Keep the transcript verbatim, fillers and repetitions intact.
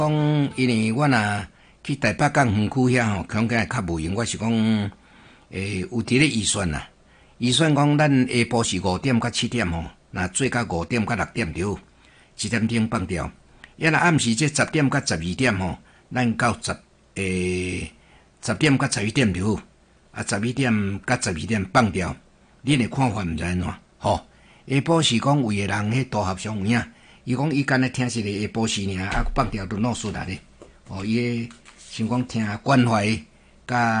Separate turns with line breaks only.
讲，因为我若去台北港园区遐吼，恐惊较无用。我是讲，诶，有伫咧预算啦。预算讲，咱下晡是五点到七点吼，那做到五点到六点就好，一点钟放掉。要若暗时这十点到十二点吼，咱到十诶十点到十一点就好，啊十一点到十二点放掉。恁的看法毋知安怎？吼、哦，下晡是讲有个人迄大合商有影，伊讲伊干咧听一个下晡时尔，啊放掉都闹出来咧。哦，伊想讲听关怀甲。